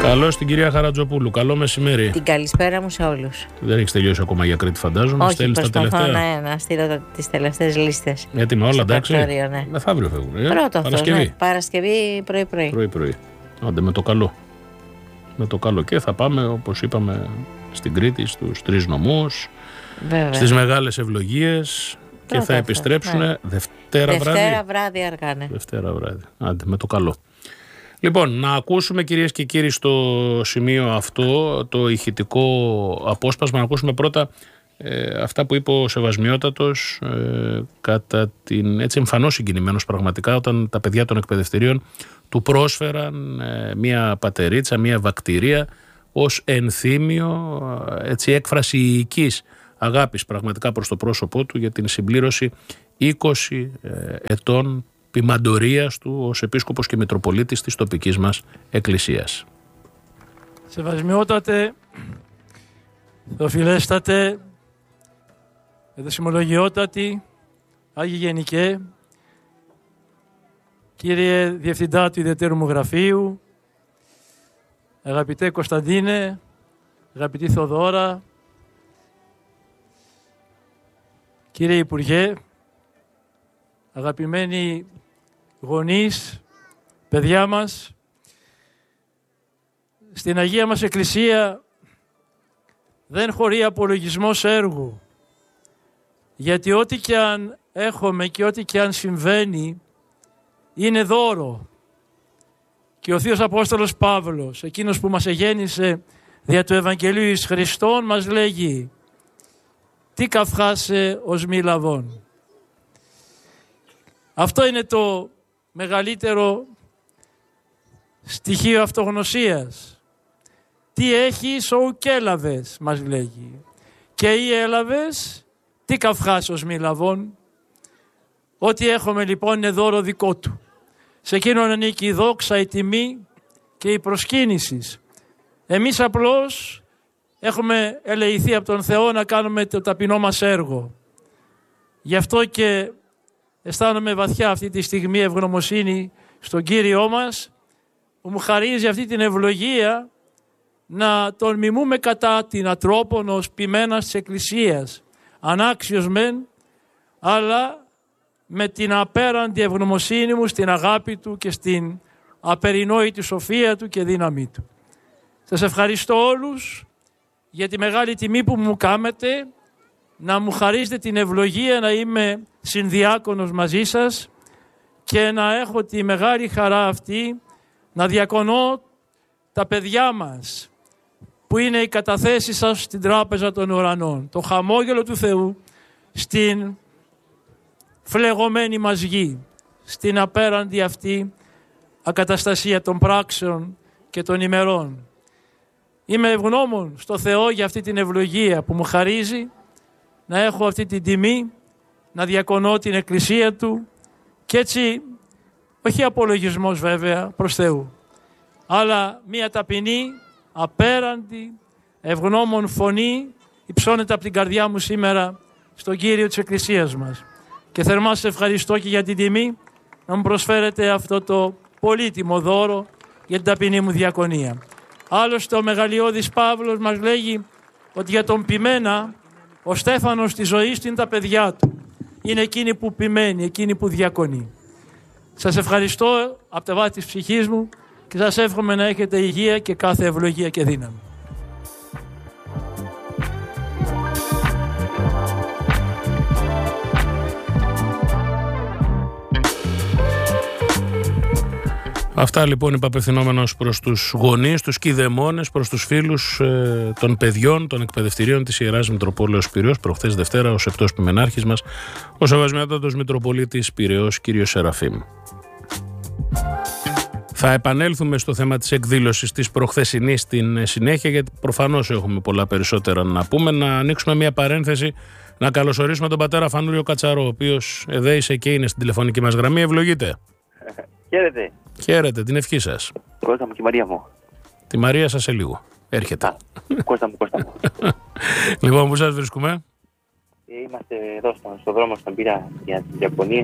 Καλώς την κυρία Χαρατζοπούλου. Καλό μεσημέρι. Την καλησπέρα μου σε όλους. Δεν έχεις τελειώσει ακόμα για Κρήτη, φαντάζομαι. Όχι, προσπαθώ να στείλω τις τελευταίες λίστες. Έτοιμα όλα, εντάξει. Ναι. Μεθαύριο φεύγουν. Πρώτο Παρασκευή. Ναι. Παρασκευή πρωί-πρωί. Πρωί-πρωί. Άντε με το καλό. Με το καλό. Και θα πάμε, όπως είπαμε, στην Κρήτη, στους 3 νομούς, στις μεγάλες ευλογίες. Και θα επιστρέψουν Δευτέρα βράδυ αργά. Δευτέρα βράδυ. Άντε με το καλό. Λοιπόν, να ακούσουμε, κυρίες και κύριοι, στο σημείο αυτό το ηχητικό απόσπασμα, να ακούσουμε πρώτα αυτά που είπε ο Σεβασμιότατος κατά την, έτσι εμφανώς συγκινημένος πραγματικά, όταν τα παιδιά των εκπαιδευτηρίων του πρόσφεραν μια πατερίτσα, μια βακτηρία ως ενθύμιο, έτσι, έκφραση ιικής αγάπης πραγματικά προς το πρόσωπό του για την συμπλήρωση 20 ετών ποιμαντορίας του ως επίσκοπος και μητροπολίτης της τοπικής μας εκκλησίας. Σεβασμιότατε, θεοφιλέστατε, εδεσιμολογιότατη, Άγιοι Γενικέ, κύριε Διευθυντά του Ιδιαιτέρου μου Γραφείου, αγαπητέ Κωνσταντίνε, αγαπητή Θοδώρα, κύριε Υπουργέ, αγαπημένοι γονείς, παιδιά μας, στην Αγία μας Εκκλησία δεν χωρεί απολογισμός έργου, γιατί ό,τι και αν έχουμε και ό,τι και αν συμβαίνει είναι δώρο. Και ο Θείος Απόστολος Παύλος, εκείνος που μας εγέννησε δια του Ευαγγελίου εις Χριστόν, μας λέγει «Τι καυχάσαι ως μη λαβών». Αυτό είναι το μεγαλύτερο στοιχείο αυτογνωσίας. Τι έχεις ου και έλαβες, μας λέγει. Και ή έλαβες, τι καυχάσαι ως μη λαβών. Ό,τι έχουμε λοιπόν είναι δώρο δικό του. Σε εκείνον ανήκει η δόξα, η τιμή και η προσκύνηση. Εμείς απλώς έχουμε ελεηθεί από τον Θεό να κάνουμε το ταπεινό μας έργο. Γι' αυτό και αισθάνομαι βαθιά αυτή τη στιγμή ευγνωμοσύνη στον Κύριό μας που μου χαρίζει αυτή την ευλογία να τον μιμούμε κατά την ατρόπον ως ποιμένας της Εκκλησίας. Ανάξιος μεν, αλλά με την απέραντη ευγνωμοσύνη μου στην αγάπη του και στην απερινόητη σοφία του και δύναμή του. Σας ευχαριστώ όλους για τη μεγάλη τιμή που μου κάνετε να μου χαρίσετε την ευλογία να είμαι συνδιάκονος μαζί σας και να έχω τη μεγάλη χαρά αυτή να διακονώ τα παιδιά μας που είναι οι καταθέσεις σας στην Τράπεζα των Ουρανών. Το χαμόγελο του Θεού στην φλεγωμένη μας γη, στην απέραντη αυτή ακαταστασία των πράξεων και των ημερών. Είμαι ευγνώμων στο Θεό για αυτή την ευλογία που μου χαρίζει να έχω αυτή την τιμή, να διακονώ την Εκκλησία Του και έτσι, όχι απολογισμός βέβαια προς Θεού, αλλά μια ταπεινή, απέραντη, ευγνώμων φωνή υψώνεται από την καρδιά μου σήμερα στον Κύριο της Εκκλησίας μας. Και θερμά σας ευχαριστώ και για την τιμή να μου προσφέρετε αυτό το πολύτιμο δώρο για την ταπεινή μου διακονία. Άλλωστε ο μεγαλειώδης Παύλος μας λέγει ότι για τον ποιμένα ο Στέφανος της ζωής του είναι τα παιδιά του. Είναι εκείνη που ποιμένει, εκείνη που διακονεί. Σας ευχαριστώ από τα βάθη της ψυχής μου και σας εύχομαι να έχετε υγεία και κάθε ευλογία και δύναμη. Αυτά λοιπόν είπα απευθυνόμενος προς τους γονείς, τους κηδεμόνες, προς τους φίλους των παιδιών, των εκπαιδευτηρίων της Ιεράς Μητροπόλεως Πειραιώς, προχθές Δευτέρα, ο Σεπτός Ποιμενάρχης μας, ο Σεβασμιότατος Μητροπολίτης Πειραιώς, κύριος Σεραφείμ. Θα επανέλθουμε στο θέμα της εκδήλωσης της προχθεσινής στην συνέχεια, γιατί προφανώς έχουμε πολλά περισσότερα να πούμε. Να ανοίξουμε μια παρένθεση, να καλωσορίσουμε τον πατέρα Φανούριο Κατσαρό, ο οποίος εδέησε και είναι στην τηλεφωνική μας γραμμή. Ευλογείτε. Χαίρετε. Χαίρετε, την ευχή σας. Κώστα μου και η Μαρία μου. Τη Μαρία σας σε λίγο. Έρχεται. Κώστα μου. Λοιπόν, πού σας βρίσκουμε? Είμαστε εδώ στο δρόμο στον Πειραιά για τις διακονίες.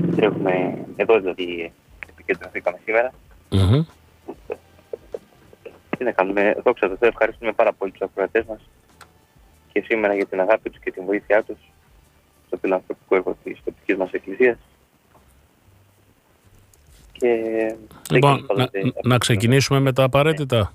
Τρέχουμε εδώ, δηλαδή επικεντρωθήκαμε σήμερα. να κάνουμε. Δόξα τω Θεώ, ευχαριστούμε πάρα πολύ τους ακροατές μας και σήμερα για την αγάπη τους και την βοήθειά τους στο φιλανθρωπικό έργο της τοπικής μας εκκλησίας. Και Λοιπόν, να ξεκινήσουμε με τα απαραίτητα.